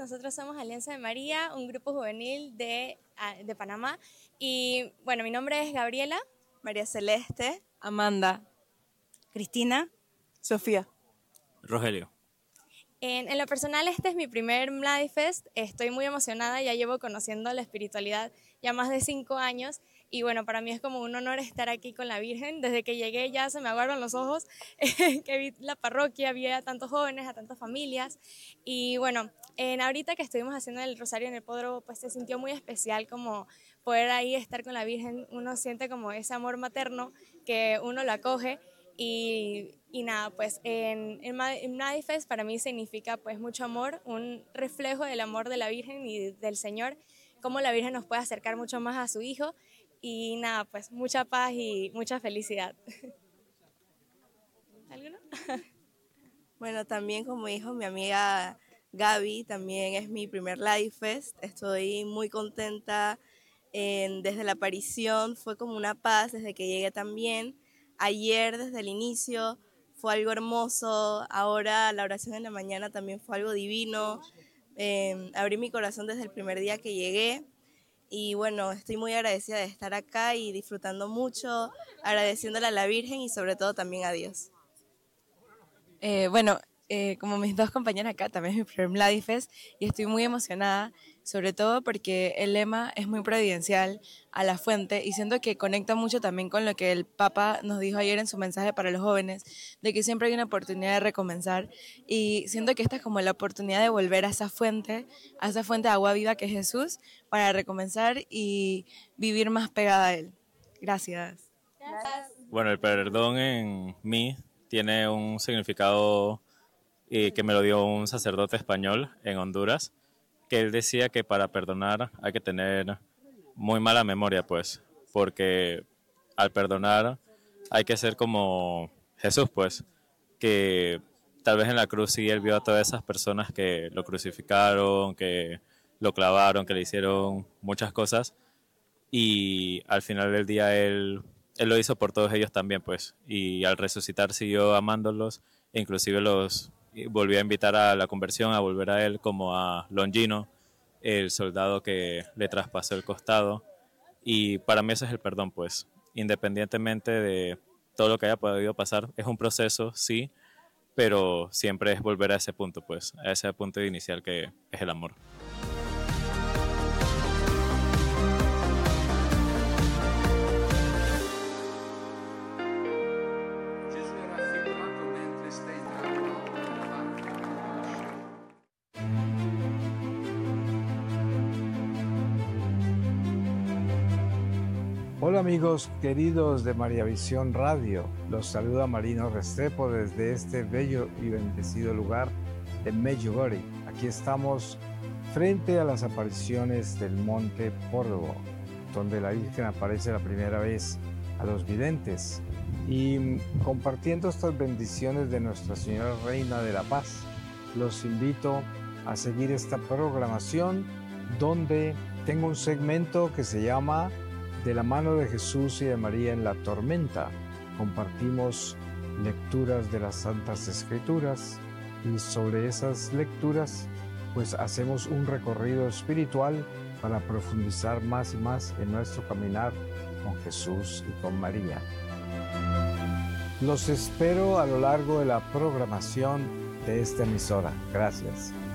nosotros somos Alianza de María, un grupo juvenil de Panamá. Y bueno, mi nombre es Gabriela. María Celeste. Amanda. Cristina. Sofía. Rogelio. En lo personal, este es mi primer Mladi Fest. Estoy muy emocionada, ya llevo conociendo la espiritualidad ya más de 5 años. Y bueno, para mí es como un honor estar aquí con la Virgen. Desde que llegué ya se me aguaron los ojos, que vi la parroquia, vi a tantos jóvenes, a tantas familias. Y bueno, ahorita que estuvimos haciendo el rosario en el Podro, pues se sintió muy especial como poder ahí estar con la Virgen. Uno siente como ese amor materno que uno lo acoge. Y nada, pues en Mladi Fest para mí significa pues mucho amor, un reflejo del amor de la Virgen y del Señor, cómo la Virgen nos puede acercar mucho más a su Hijo y nada, pues mucha paz y mucha felicidad. ¿Alguno? Bueno, también como dijo mi amiga Gaby, también es mi primer Live Fest. Estoy muy contenta. Desde la aparición fue como una paz desde que llegué también. Ayer desde el inicio fue algo hermoso. Ahora la oración en la mañana también fue algo divino. Abrí mi corazón desde el primer día que llegué. Y bueno, estoy muy agradecida de estar acá y disfrutando mucho, agradeciéndole a la Virgen y sobre todo también a Dios. Como mis dos compañeras acá, también es mi primer Mladi Fest y estoy muy emocionada, sobre todo porque el lema es muy providencial a la fuente y siento que conecta mucho también con lo que el Papa nos dijo ayer en su mensaje para los jóvenes, de que siempre hay una oportunidad de recomenzar y siento que esta es como la oportunidad de volver a esa fuente de agua viva que es Jesús, para recomenzar y vivir más pegada a Él. Gracias. Bueno, el perdón en mí tiene un significado que me lo dio un sacerdote español en Honduras, que él decía que para perdonar hay que tener muy mala memoria, pues, porque al perdonar hay que ser como Jesús, pues, que tal vez en la cruz sí él vio a todas esas personas que lo crucificaron, que lo clavaron, que le hicieron muchas cosas, y al final del día él lo hizo por todos ellos también, pues, y al resucitar siguió amándolos, e inclusive los volvió a invitar a la conversión, a volver a él, como a Longino, el soldado que le traspasó el costado, y para mí ese es el perdón, pues, independientemente de todo lo que haya podido pasar, es un proceso, sí, pero siempre es volver a ese punto, pues, a ese punto inicial que es el amor. Hola amigos queridos de María Visión Radio, los saluda Marino Restrepo desde este bello y bendecido lugar de Medjugorje. Aquí estamos frente a las apariciones del Monte Porvo, donde la Virgen aparece la primera vez a los videntes y compartiendo estas bendiciones de Nuestra Señora Reina de la Paz. Los invito a seguir esta programación donde tengo un segmento que se llama De la mano de Jesús y de María en la tormenta. Compartimos lecturas de las Santas Escrituras y sobre esas lecturas pues hacemos un recorrido espiritual para profundizar más y más en nuestro caminar con Jesús y con María. Los espero a lo largo de la programación de esta emisora. Gracias.